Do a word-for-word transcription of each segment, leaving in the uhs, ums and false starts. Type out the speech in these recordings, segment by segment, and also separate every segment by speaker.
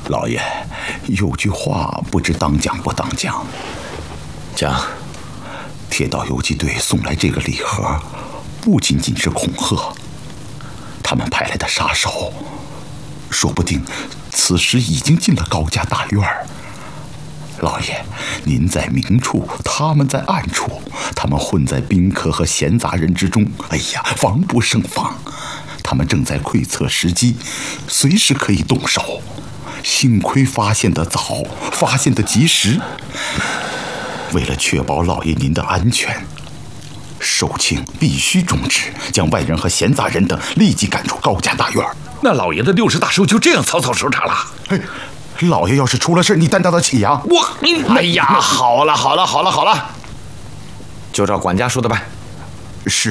Speaker 1: 老爷，有句话不知当讲不当讲。
Speaker 2: 讲。
Speaker 1: 铁道游击队送来这个礼盒，不仅仅是恐吓，他们派来的杀手，说不定此时已经进了高家大院儿。老爷，您在明处，他们在暗处，他们混在宾客和闲杂人之中，哎呀，防不胜防。他们正在窥测时机，随时可以动手。幸亏发现得早，发现得及时。为了确保老爷您的安全，售罄必须终止，将外人和闲杂人等立即赶出高家大院。
Speaker 3: 那老爷的六十大寿就这样草草收场了？
Speaker 1: 哎，老爷要是出了事，你担当得起呀？
Speaker 3: 我，哎呀，好了好了好了好了，就照管家说的办。
Speaker 1: 是。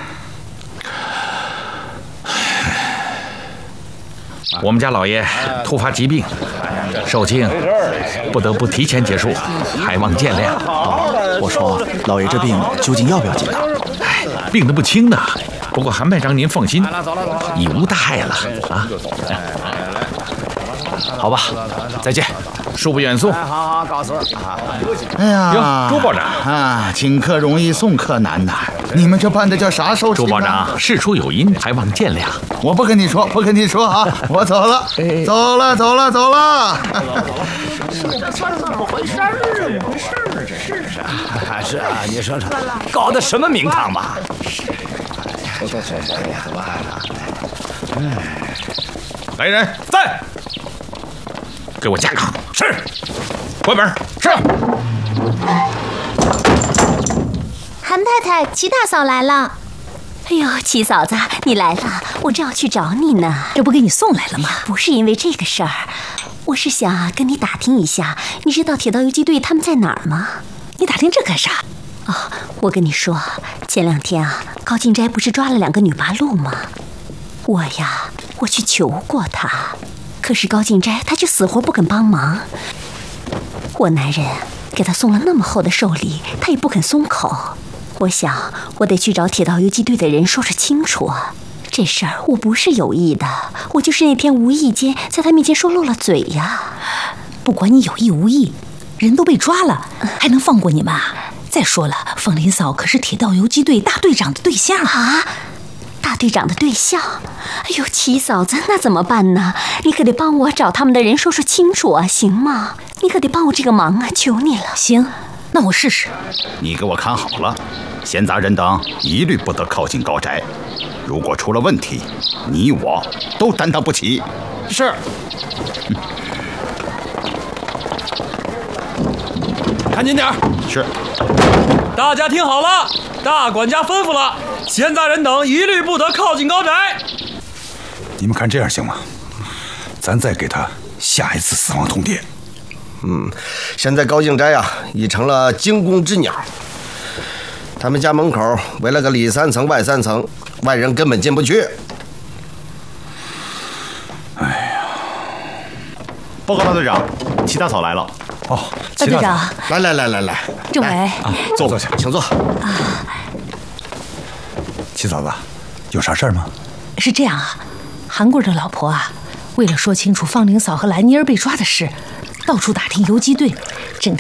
Speaker 3: 我们家老爷突发疾病，寿罄不得不提前结束，还望见谅。
Speaker 2: 我说，老爷这病究竟要不要紧啊？
Speaker 3: 哎，病得不轻呢。不过韩派长您放心，已无大碍了啊。
Speaker 2: 好吧，再见。
Speaker 3: 恕不远送。
Speaker 4: 好好告辞。
Speaker 1: 哎呀，
Speaker 3: 哟，朱保长
Speaker 1: 啊，请客容易送客难呐！你们这办的叫啥寿星？
Speaker 3: 朱保长事出有因，还望见谅。
Speaker 1: 我不跟你说，不跟你说啊！我走了，走了，走了，走了。
Speaker 4: 这怎么回事儿？怎么回事儿？这是啊，是啊，你说说，搞的什么名堂吧？是，是是是，哎呀，怎么办啊？哎，
Speaker 3: 来人，在，给我架岗。是，关门。是。
Speaker 5: 韩太太，齐大嫂来了。哎呦，齐嫂子，你来了，我正要去找你呢。
Speaker 6: 这不给你送来了吗？
Speaker 5: 不是因为这个事儿，我是想跟你打听一下，你知道铁道游击队他们在哪儿吗？
Speaker 6: 你打听这干啥？
Speaker 5: 哦，我跟你说，前两天啊，高进斋不是抓了两个女八路吗？我呀，我去求过他，可是高进斋他就死活不肯帮忙。我男人给他送了那么厚的寿礼，他也不肯松口。我想，我得去找铁道游击队的人说说清楚。这事儿我不是有意的，我就是那天无意间在他面前说漏了嘴呀。
Speaker 6: 不管你有意无意，人都被抓了，还能放过你吗？再说了，凤林嫂可是铁道游击队大队长的对象
Speaker 5: 啊！大队长的对象？哎呦，齐嫂子，那怎么办呢？你可得帮我找他们的人说说清楚啊，行吗？你可得帮我这个忙啊，求你了。
Speaker 6: 行，那我试试。
Speaker 1: 你给我看好了，闲杂人等一律不得靠近高宅。如果出了问题，你我都担当不起。
Speaker 3: 是。
Speaker 1: 嗯、
Speaker 7: 看紧点儿。
Speaker 1: 是。
Speaker 7: 大家听好了，大管家吩咐了，闲杂人等一律不得靠近高宅。
Speaker 8: 你们看这样行吗？咱再给他下一次死亡通牒。
Speaker 9: 嗯，现在高敬斋啊，已成了惊弓之鸟。他们家门口围了个里三层外三层，外人根本进不去。
Speaker 8: 哎呀！
Speaker 1: 报告大队长，齐大嫂来了。
Speaker 8: 哦，
Speaker 6: 大队长，
Speaker 9: 来来来来来，
Speaker 6: 政委，
Speaker 8: 啊，坐坐下，
Speaker 9: 请坐。
Speaker 6: 啊，
Speaker 8: 齐嫂子，有啥事儿吗？
Speaker 6: 是这样啊，韩贵的老婆啊，为了说清楚方玲嫂和兰妮儿被抓的事，到处打听游击队